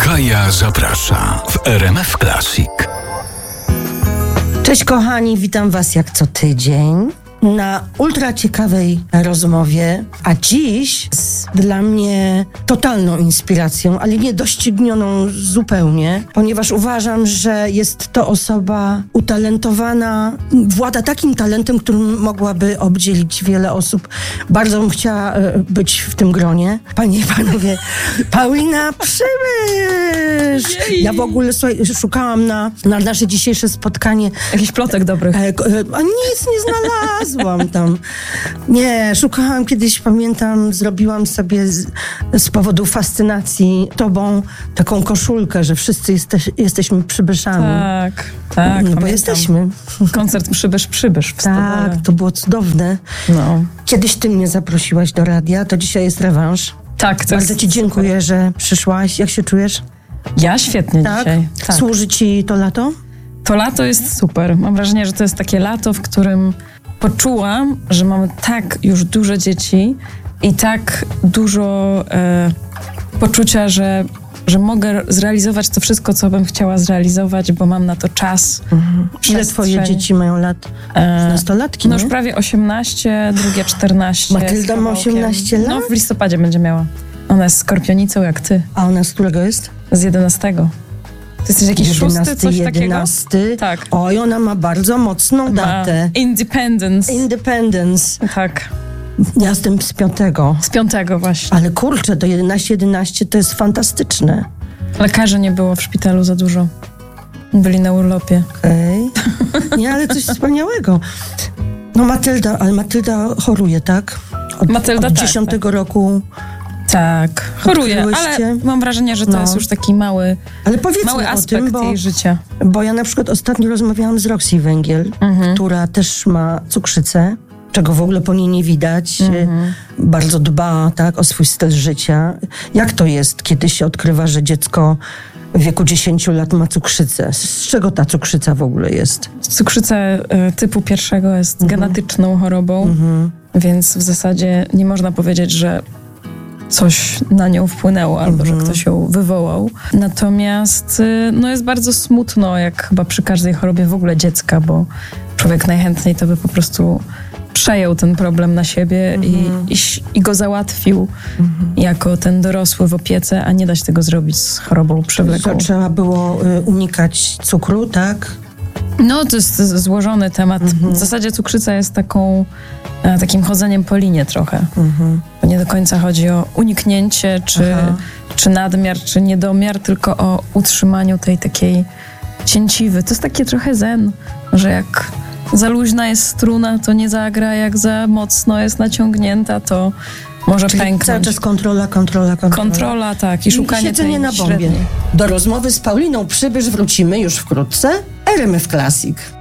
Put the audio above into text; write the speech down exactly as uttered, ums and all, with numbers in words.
Kaja zaprasza w R M F Classic. Cześć kochani, witam was jak co tydzień na ultra ciekawej rozmowie, a dziś z dla mnie totalną inspiracją, ale nie doścignioną zupełnie, ponieważ uważam, że jest to osoba utalentowana, włada takim talentem, którym mogłaby obdzielić wiele osób. Bardzo bym chciała być w tym gronie. Panie i panowie, Paulina Przybysz! Ja w ogóle słuchaj, szukałam na, na nasze dzisiejsze spotkanie jakiś plotek dobrych. E, e, a nic nie znalazłam tam. Nie, szukałam kiedyś, pamiętam, zrobiłam sobie z, z powodu fascynacji tobą taką koszulkę, że wszyscy jesteś, jesteśmy Przybyszami. Tak, tak. No bo pamiętam. jesteśmy. Koncert Przybysz, Przybysz w Tak, Stodole. to było cudowne. No. Kiedyś ty mnie zaprosiłaś do radia, to dzisiaj jest rewanż. Tak, to Bardzo jest ci dziękuję, super. że przyszłaś. Jak się czujesz? Ja świetnie Tak? dzisiaj. Tak. Służy ci to lato? To lato jest super. Mam wrażenie, że to jest takie lato, w którym poczułam, że mamy tak już dużo dzieci i tak dużo e, poczucia, że, że mogę zrealizować to wszystko, co bym chciała zrealizować, bo mam na to czas. Mhm. Ile przestrzeń. twoje dzieci mają lat? E, Nastolatki, No nie? już prawie osiemnaście, drugie czternaście. Matylda ma osiemnaście lat? No w listopadzie będzie miała. Ona jest skorpionicą jak ty. A ona z którego jest? Z jedenastego. Ty jesteś jakiś szósty, coś jedenasty. takiego? Tak. Oj, ona ma bardzo mocną datę. Ma Independence. Independence. Tak. Ja jestem z piątego. Z piątego właśnie. Ale kurczę, to jedenaście jedenaście to jest fantastyczne. Lekarzy nie było w szpitalu za dużo. Byli na urlopie. Okej. Okay. Nie, ale coś wspaniałego. No Matylda, ale Matylda choruje, tak? Od, Matylda od tak, dziesiątego roku. Tak, choruje, Odkryłyście? ale mam wrażenie, że to No. jest już taki mały, Ale powiedzmy mały o aspekt tym, bo, jej życia. bo ja na przykład ostatnio rozmawiałam z Roxy Węgiel, Mhm. która też ma cukrzycę, czego w ogóle po niej nie widać. Mhm. Bardzo dba, tak, o swój styl życia. Jak to jest, kiedy się odkrywa, że dziecko w wieku dziesięciu lat ma cukrzycę? Z czego ta cukrzyca w ogóle jest? Cukrzyca y, typu pierwszego jest Mhm. genetyczną chorobą, Mhm. więc w zasadzie nie można powiedzieć, że coś na nią wpłynęło albo Mhm. że ktoś ją wywołał. Natomiast y, no jest bardzo smutno, jak chyba przy każdej chorobie w ogóle dziecka, bo człowiek najchętniej to by po prostu przejął ten problem na siebie Mhm. i, i, i go załatwił Mhm. jako ten dorosły w opiece, a nie da się tego zrobić z chorobą przewlekłą. To trzeba było y, unikać cukru, tak? No, to jest z- złożony temat. Mhm. W zasadzie cukrzyca jest taką, e, takim chodzeniem po linie trochę. Mhm. To nie do końca chodzi o uniknięcie, czy, Aha. czy nadmiar, czy niedomiar, tylko o utrzymaniu tej takiej cięciwy. To jest takie trochę zen, że jak za luźna jest struna, to nie zagra, jak za mocno jest naciągnięta, to może Czyli pęknąć. cały czas kontrola, kontrola, kontrola. Kontrola, tak, i szukanie tej siedzenie na bombie. średniej. Do rozmowy z Pauliną Przybysz wrócimy już wkrótce. R M F Classic.